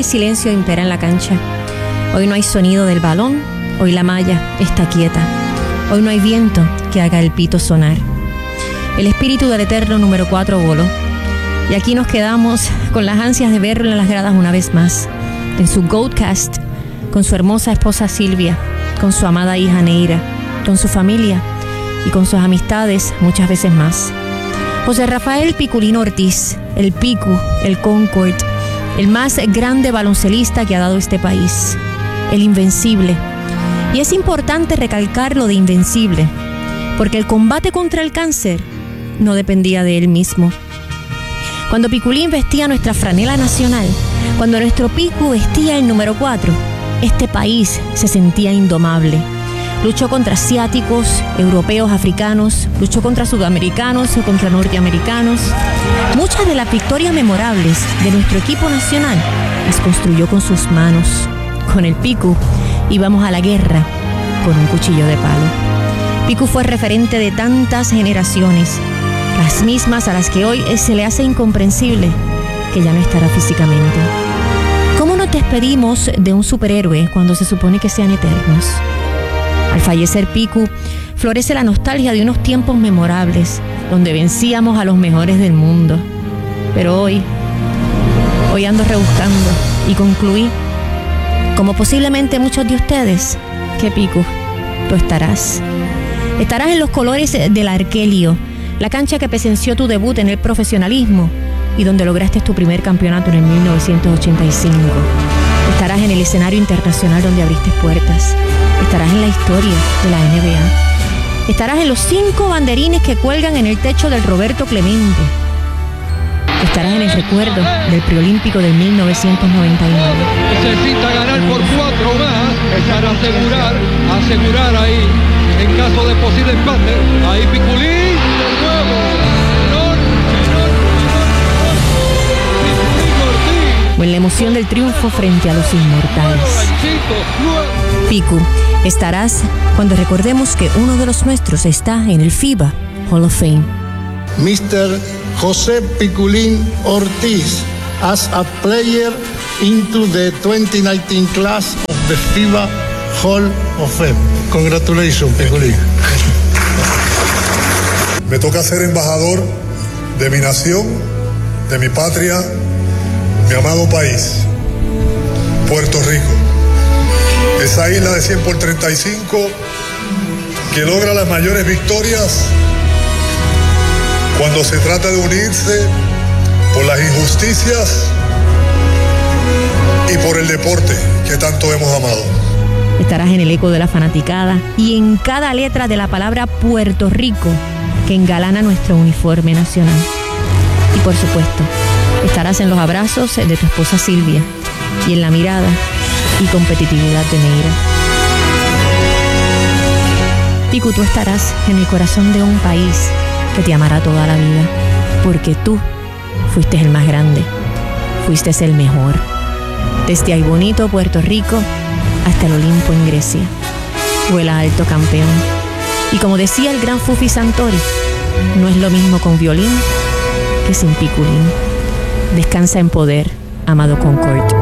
silencio impera en la cancha. Hoy no hay sonido del balón, hoy la malla está quieta. Hoy no hay viento que haga el pito sonar. El espíritu del eterno número 4 voló. Y aquí nos quedamos con las ansias de verlo en las gradas una vez más, en su Goldcast, con su hermosa esposa Silvia, con su amada hija Neira, con su familia y con sus amistades muchas veces más. José Rafael Piculín Ortiz, el Picu, el Concord, el más grande baloncelista que ha dado este país, el invencible. Y es importante recalcar lo de invencible, porque el combate contra el cáncer no dependía de él mismo. Cuando Piculín vestía nuestra franela nacional, cuando nuestro Picu vestía el número 4, este país se sentía indomable. Luchó contra asiáticos, europeos, africanos, luchó contra sudamericanos y contra norteamericanos. Muchas de las victorias memorables de nuestro equipo nacional las construyó con sus manos. Con el Picu íbamos a la guerra con un cuchillo de palo. Picu fue referente de tantas generaciones, las mismas a las que hoy se le hace incomprensible que ya no estará físicamente. ¿Cómo nos despedimos de un superhéroe cuando se supone que sean eternos? Al fallecer Picu, florece la nostalgia de unos tiempos memorables, donde vencíamos a los mejores del mundo. Pero hoy ando rebuscando y concluí, como posiblemente muchos de ustedes, que Picu, tú estarás. Estarás en los colores del Arkelio, la cancha que presenció tu debut en el profesionalismo y donde lograste tu primer campeonato en el 1985. Estarás en el escenario internacional donde abriste puertas. Estarás en la historia de la NBA. Estarás en los 5 banderines que cuelgan en el techo del Roberto Clemente. Estarás en el recuerdo del preolímpico del 1999. Necesita ganar por 4 más para asegurar ahí, en caso de posible empate. Ahí Piculín, de nuevo. O en la emoción del triunfo frente a los inmortales. Picu, estarás cuando recordemos que uno de los nuestros está en el FIBA Hall of Fame. Mr. José Piculín Ortiz as a player into the 2019 class of the FIBA Hall of Fame. Congratulations, Piculín. Me toca ser embajador de mi nación, de mi patria, mi amado país, Puerto Rico. Esa isla de 100 por 35 que logra las mayores victorias cuando se trata de unirse por las injusticias y por el deporte que tanto hemos amado. Estarás en el eco de la fanaticada y en cada letra de la palabra Puerto Rico que engalana nuestro uniforme nacional. Y por supuesto, estarás en los abrazos de tu esposa Silvia y en la mirada y competitividad de Neira. Picu, tú estarás en el corazón de un país que te amará toda la vida, porque tú fuiste el más grande, fuiste el mejor. Desde ahí bonito Puerto Rico hasta el Olimpo en Grecia. Vuela alto, campeón. Y como decía el gran Fufi Santori, no es lo mismo con violín que sin Piculín. Descansa en poder, amado Concord.